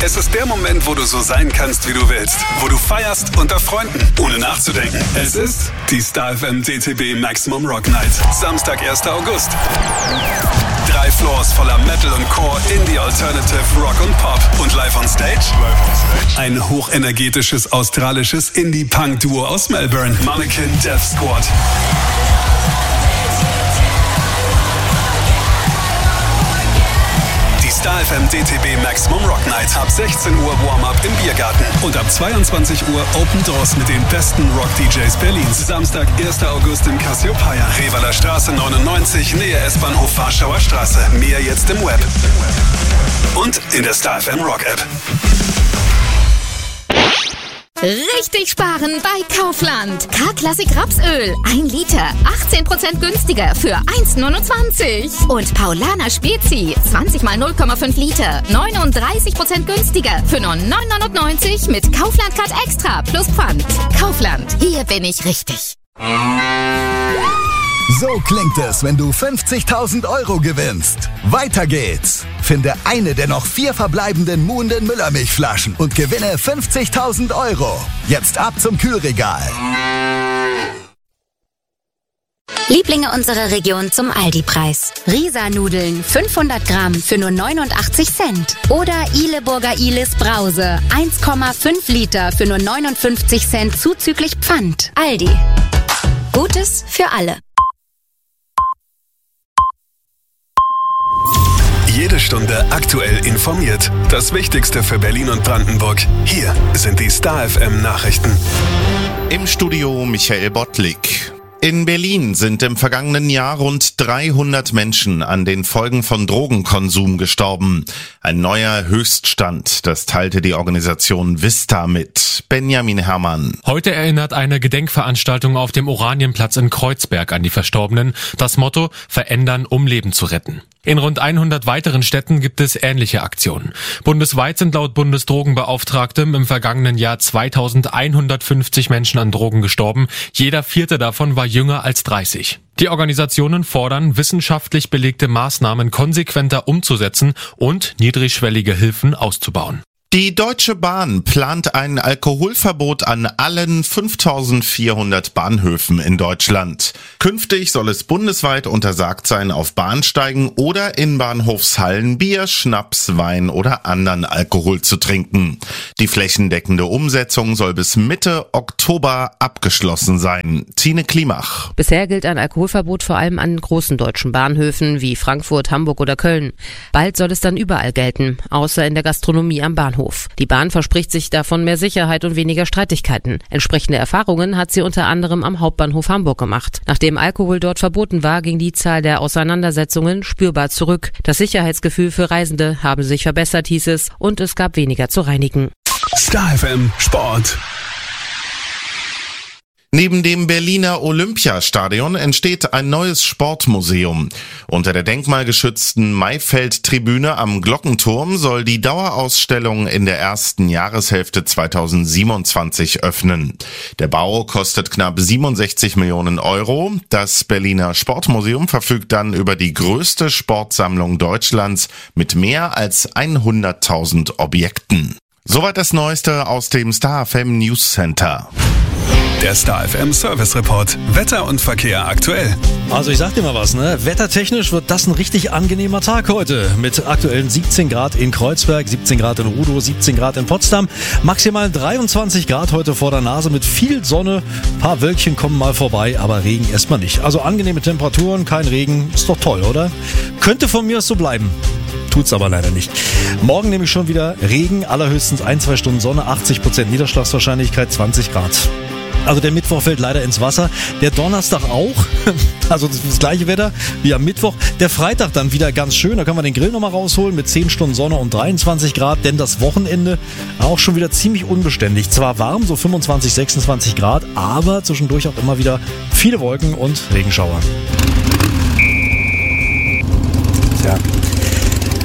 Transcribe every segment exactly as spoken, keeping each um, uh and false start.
Es ist der Moment, wo du so sein kannst, wie du willst. Wo du feierst unter Freunden, ohne nachzudenken. Es ist die Star F M D T B Maximum Rock Night. Samstag, erster August. Drei Floors voller Metal und Core, Indie, Alternative, Rock und Pop. Und live on stage? Ein hochenergetisches australisches Indie-Punk-Duo aus Melbourne. Mannequin Death Squad. Star F M D T B Maximum Rock Night. Ab sechzehn Uhr Warm-Up im Biergarten. Und ab zweiundzwanzig Uhr Open Doors mit den besten Rock-D Js Berlins. Samstag, erster August im Cassiopeia. Revaler Straße neunundneunzig, Nähe S-Bahnhof Warschauer Straße. Mehr jetzt im Web. Und in der Star F M Rock App. Richtig sparen bei Kaufland. K-Klassik Rapsöl. ein Liter. achtzehn Prozent günstiger für eins Komma neunundzwanzig. Und Paulaner Spezi. zwanzig mal null Komma fünf Liter. neununddreißig Prozent günstiger für nur neun neunundneunzig mit Kaufland Card Extra plus Pfand. Kaufland. Hier bin ich richtig. So klingt es, wenn du fünfzigtausend Euro gewinnst. Weiter geht's. Finde eine der noch vier verbleibenden Muhnden Müllermilchflaschen und gewinne fünfzigtausend Euro. Jetzt ab zum Kühlregal. Lieblinge unserer Region zum Aldi-Preis. Risa-Nudeln fünfhundert Gramm für nur neunundachtzig Cent. Oder Ileburger Ilis Brause eins Komma fünf Liter für nur neunundfünfzig Cent zuzüglich Pfand. Aldi. Gutes für alle. Jede Stunde aktuell informiert. Das Wichtigste für Berlin und Brandenburg. Hier sind die Star F M Nachrichten. Im Studio Michael Bottlik. In Berlin sind im vergangenen Jahr rund dreihundert Menschen an den Folgen von Drogenkonsum gestorben. Ein neuer Höchststand, das teilte die Organisation Vista mit. Benjamin Herrmann. Heute erinnert eine Gedenkveranstaltung auf dem Oranienplatz in Kreuzberg an die Verstorbenen. Das Motto: Verändern, um Leben zu retten. In rund hundert weiteren Städten gibt es ähnliche Aktionen. Bundesweit sind laut Bundesdrogenbeauftragtem im vergangenen Jahr zweitausendeinhundertfünfzig Menschen an Drogen gestorben. Jeder vierte davon war jünger als dreißig. Die Organisationen fordern, wissenschaftlich belegte Maßnahmen konsequenter umzusetzen und niedrigschwellige Hilfen auszubauen. Die Deutsche Bahn plant ein Alkoholverbot an allen fünftausendvierhundert Bahnhöfen in Deutschland. Künftig soll es bundesweit untersagt sein, auf Bahnsteigen oder in Bahnhofshallen Bier, Schnaps, Wein oder anderen Alkohol zu trinken. Die flächendeckende Umsetzung soll bis Mitte Oktober abgeschlossen sein. Tine Klimach. Bisher gilt ein Alkoholverbot vor allem an großen deutschen Bahnhöfen wie Frankfurt, Hamburg oder Köln. Bald soll es dann überall gelten, außer in der Gastronomie am Bahnhof. Die Bahn verspricht sich davon mehr Sicherheit und weniger Streitigkeiten. Entsprechende Erfahrungen hat sie unter anderem am Hauptbahnhof Hamburg gemacht. Nachdem Alkohol dort verboten war, ging die Zahl der Auseinandersetzungen spürbar zurück. Das Sicherheitsgefühl für Reisende habe sich verbessert, hieß es, und es gab weniger zu reinigen. Star F M Sport. Neben dem Berliner Olympiastadion entsteht ein neues Sportmuseum. Unter der denkmalgeschützten Maifeld-Tribüne am Glockenturm soll die Dauerausstellung in der ersten Jahreshälfte zweitausendsiebenundzwanzig öffnen. Der Bau kostet knapp siebenundsechzig Millionen Euro. Das Berliner Sportmuseum verfügt dann über die größte Sportsammlung Deutschlands mit mehr als hunderttausend Objekten. Soweit das Neueste aus dem Star F M News Center. Der Star F M Service Report. Wetter und Verkehr aktuell. Also ich sag dir mal was, ne? Wettertechnisch wird das ein richtig angenehmer Tag heute. Mit aktuellen siebzehn Grad in Kreuzberg, siebzehn Grad in Rudow, siebzehn Grad in Potsdam. Maximal dreiundzwanzig Grad heute vor der Nase mit viel Sonne. Ein paar Wölkchen kommen mal vorbei, aber Regen erstmal nicht. Also angenehme Temperaturen, kein Regen. Ist doch toll, oder? Könnte von mir aus so bleiben. Tut's aber leider nicht. Morgen nämlich schon wieder Regen, allerhöchstens ein, zwei Stunden Sonne, achtzig Prozent Niederschlagswahrscheinlichkeit, zwanzig Grad. Also der Mittwoch fällt leider ins Wasser. Der Donnerstag auch. Also das gleiche Wetter wie am Mittwoch. Der Freitag dann wieder ganz schön. Da können wir den Grill nochmal rausholen mit zehn Stunden Sonne und dreiundzwanzig Grad. Denn das Wochenende auch schon wieder ziemlich unbeständig. Zwar warm, so fünfundzwanzig, sechsundzwanzig Grad, aber zwischendurch auch immer wieder viele Wolken und Regenschauer. Tja.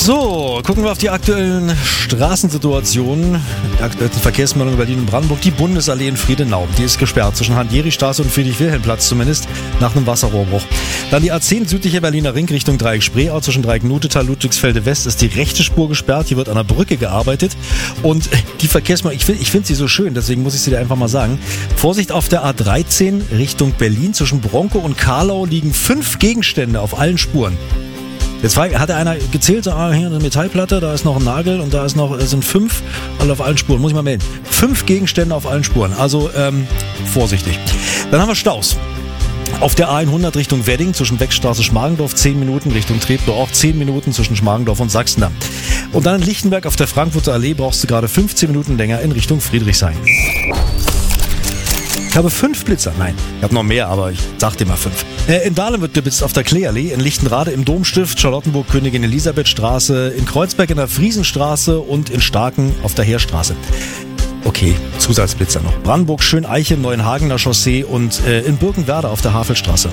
So, gucken wir auf die aktuellen Straßensituationen. Die aktuellen Verkehrsmeldungen in Berlin und Brandenburg. Die Bundesallee in Friedenau, die ist gesperrt. Zwischen Hans-Jeri-Straße und Friedrich-Wilhelm-Platz zumindest, nach einem Wasserrohrbruch. Dann die A zehn südliche Berliner Ring Richtung Dreieck Spreeau. Zwischen Dreieck Nutetal, Ludwigsfelde West ist die rechte Spur gesperrt. Hier wird an der Brücke gearbeitet. Und die Verkehrsmeldung, ich finde ich find sie so schön, deswegen muss ich sie dir einfach mal sagen. Vorsicht auf der A dreizehn Richtung Berlin. Zwischen Bronco und Karlau liegen fünf Gegenstände auf allen Spuren. Jetzt hat einer gezählt, so, ah, hier eine Metallplatte, da ist noch ein Nagel und da ist noch, es sind fünf, alle auf allen Spuren, muss ich mal melden. Fünf Gegenstände auf allen Spuren, also ähm, vorsichtig. Dann haben wir Staus. Auf der A hundert Richtung Wedding zwischen Wegstraße Schmargendorf zehn Minuten, Richtung Treptow auch zehn Minuten zwischen Schmargendorf und Sachsendamm. Und dann in Lichtenberg auf der Frankfurter Allee brauchst du gerade fünfzehn Minuten länger in Richtung Friedrichshain. Ich habe fünf Blitzer. Nein, ich habe noch mehr, aber ich sag dir mal fünf. Äh, in Dahlem wird geblitzt auf der Kleeallee, in Lichtenrade im Domstift, Charlottenburg Königin Elisabethstraße, in Kreuzberg in der Friesenstraße und in Starken auf der Heerstraße. Okay, Zusatzblitzer noch. Brandenburg Schöneiche, Neuenhagener Chaussee und äh, in Birkenwerder auf der Havelstraße.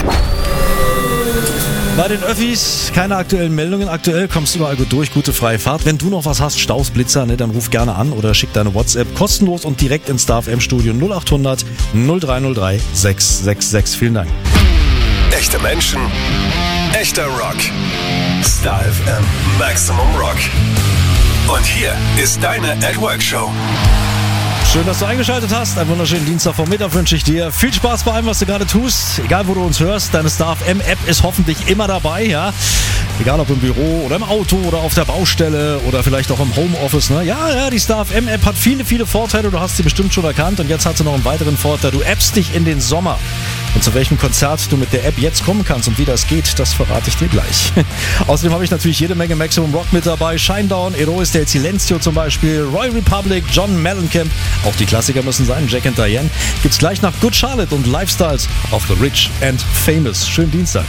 Bei den Öffis keine aktuellen Meldungen. Aktuell kommst du überall gut durch, gute freie Fahrt. Wenn du noch was hast, Staus, Blitzer, ne, dann ruf gerne an oder schick deine WhatsApp kostenlos und direkt ins Star F M Studio null acht hundert null drei null drei sechs sechs sechs. Vielen Dank. Echte Menschen, echter Rock. Star F M Maximum Rock. Und hier ist deine At-Work-Show. Schön, dass du eingeschaltet hast. Einen wunderschönen Dienstagvormittag wünsche ich dir. Viel Spaß bei allem, was du gerade tust. Egal, wo du uns hörst, deine Star F M-App ist hoffentlich immer dabei, ja. Egal, ob im Büro oder im Auto oder auf der Baustelle oder vielleicht auch im Homeoffice, ne? Ja, ja, die Star F M-App hat viele, viele Vorteile. Du hast sie bestimmt schon erkannt und jetzt hat sie noch einen weiteren Vorteil. Du appst dich in den Sommer. Und zu welchem Konzert du mit der App jetzt kommen kannst und wie das geht, das verrate ich dir gleich. Außerdem habe ich natürlich jede Menge Maximum Rock mit dabei. Shinedown, Heroes del Silencio zum Beispiel, Roy Republic, John Mellencamp. Auch die Klassiker müssen sein, Jack and Diane. Gibt's gleich nach Good Charlotte und Lifestyles of the Rich and Famous. Schönen Dienstag.